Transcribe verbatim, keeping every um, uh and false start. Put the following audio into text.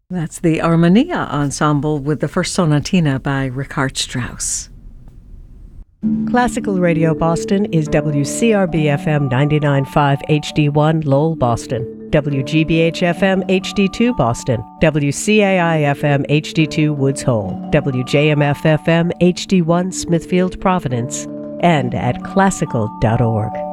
That's the Armonia Ensemble with the first sonatina by Richard Strauss. Classical Radio Boston is W C R B F M ninety-nine point five H D one Lowell, Boston, W G B H F M H D two Boston, W C A I F M H D two Woods Hole, W J M F F M H D one Smithfield, Providence, and at classical dot org.